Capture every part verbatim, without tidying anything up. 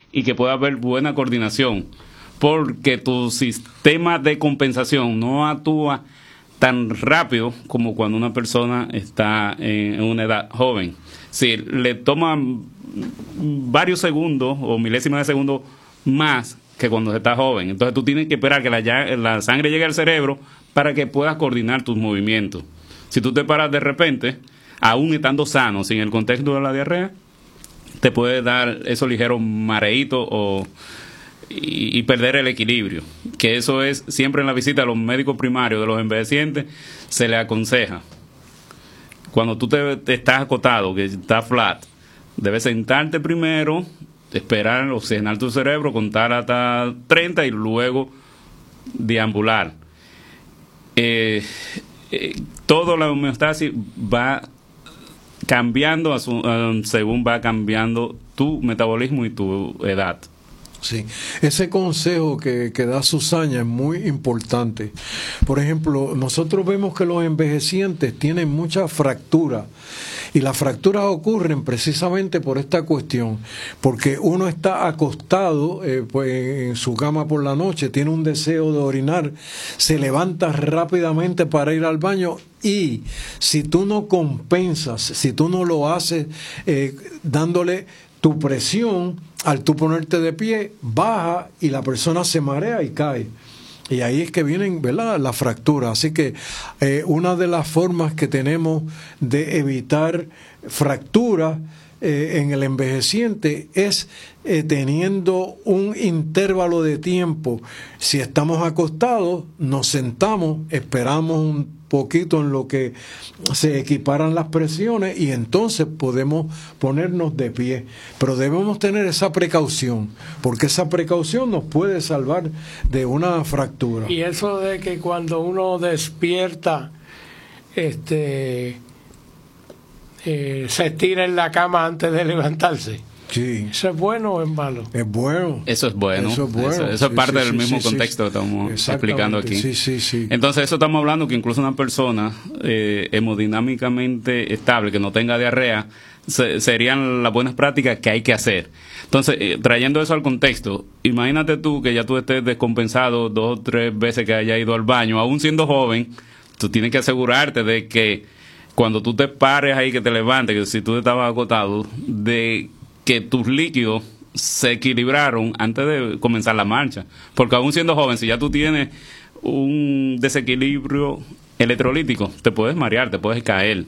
y que pueda haber buena coordinación, porque tu sistema de compensación no actúa tan rápido como cuando una persona está en una edad joven. Si le toma varios segundos o milésimas de segundo más que cuando está joven. Entonces tú tienes que esperar que la, la sangre llegue al cerebro para que puedas coordinar tus movimientos. Si tú te paras de repente, aún estando sano, sin el contexto de la diarrea, te puede dar esos ligeros mareitos o Y, y perder el equilibrio, que eso es siempre en la visita a los médicos primarios de los envejecientes se le aconseja. Cuando tú te, te estás acostado, que está flat, debes sentarte primero, esperar oxigenar tu cerebro, contar hasta treinta y luego deambular. Eh, eh, toda la homeostasis va cambiando a su, uh, según va cambiando tu metabolismo y tu edad. Sí, ese consejo que, que da Susana es muy importante. Por ejemplo, nosotros vemos que los envejecientes tienen muchas fracturas y las fracturas ocurren precisamente por esta cuestión, porque uno está acostado eh, pues, en su cama por la noche, tiene un deseo de orinar, se levanta rápidamente para ir al baño y si tú no compensas, si tú no lo haces eh, dándole tu presión, al tú ponerte de pie, baja y la persona se marea y cae. Y ahí es que vienen, ¿verdad?, las fracturas. Así que eh, una de las formas que tenemos de evitar fracturas eh, en el envejeciente es eh, teniendo un intervalo de tiempo. Si estamos acostados, nos sentamos, esperamos un poquito en lo que se equiparan las presiones y entonces podemos ponernos de pie, pero debemos tener esa precaución, porque esa precaución nos puede salvar de una fractura. Y eso de que cuando uno despierta este eh, se estira en la cama antes de levantarse. Sí. ¿Eso es bueno o es malo? Es bueno. Eso es bueno. Eso es, bueno. Eso, eso sí, es parte sí, del sí, mismo sí, contexto sí. que estamos explicando aquí. Sí, sí, sí. Entonces, eso estamos hablando que incluso una persona eh, hemodinámicamente estable, que no tenga diarrea, se, serían las buenas prácticas que hay que hacer. Entonces, eh, trayendo eso al contexto, imagínate tú que ya tú estés descompensado dos o tres veces que hayas ido al baño, aún siendo joven, tú tienes que asegurarte de que cuando tú te pares ahí, que te levantes, que si tú estabas acostado, de que tus líquidos se equilibraron antes de comenzar la marcha. Porque aún siendo joven, si ya tú tienes un desequilibrio electrolítico, te puedes marear, te puedes caer.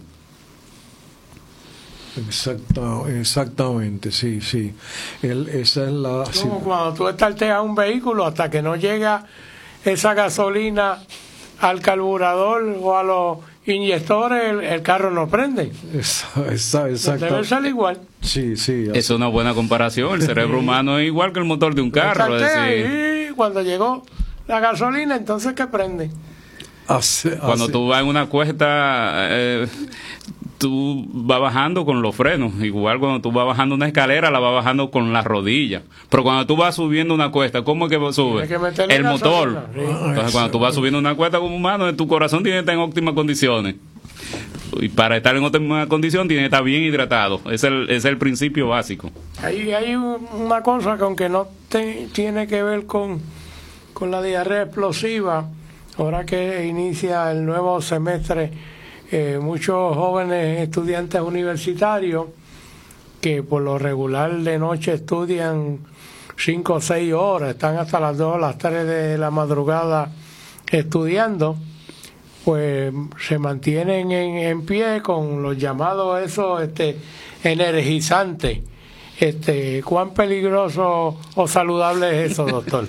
Exacto, exactamente, sí, sí. El, esa es la... Como sí. cuando tú estarteas un vehículo hasta que no llega esa gasolina al carburador o a los inyectores, el, el carro no prende. Esa, esa, exacto. Debe ser igual. Sí, sí. Así. Es una buena comparación. El cerebro humano es igual que el motor de un carro. Es decir, y cuando llegó la gasolina, entonces ¿qué prende? Hace, cuando hace. tú vas en una cuesta, eh, tú vas bajando con los frenos. Igual cuando tú vas bajando una escalera, la vas bajando con las rodillas. Pero cuando tú vas subiendo una cuesta, ¿cómo es que sube? Que el motor. Sí. Entonces, cuando tú vas subiendo una cuesta como humano, tu corazón tiene que estar en óptimas condiciones. Y para estar en óptima condición, tiene que estar bien hidratado. Es el, es el principio básico. Hay, hay una cosa que aunque no te, tiene que ver con, con la diarrea explosiva, ahora que inicia el nuevo semestre, eh, muchos jóvenes estudiantes universitarios que por lo regular de noche estudian cinco o seis horas, están hasta las dos o las tres de la madrugada estudiando, pues se mantienen en, en pie con los llamados esos este, energizantes. Este, ¿cuán peligroso o saludable es eso, doctor?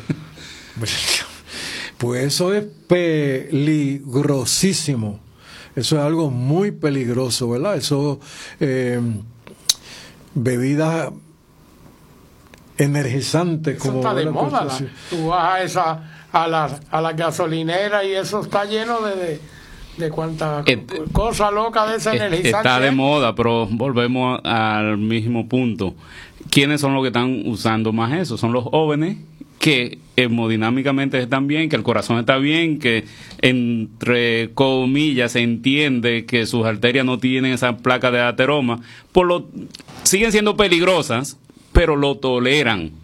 Pues eso es peligrosísimo. Eso es algo muy peligroso, ¿verdad? Eso, eh, bebidas energizantes. Eso como está de ¿verdad? moda. La, tú vas a, esa, a, la, a la gasolinera y eso está lleno de... de de cuánta Et, cosa loca de ese energizante. Está de moda, pero volvemos al mismo punto. ¿Quiénes son los que están usando más eso? Son los jóvenes que hemodinámicamente están bien, que el corazón está bien, que entre comillas se entiende que sus arterias no tienen esa placa de ateroma, por lo siguen siendo peligrosas, pero lo toleran.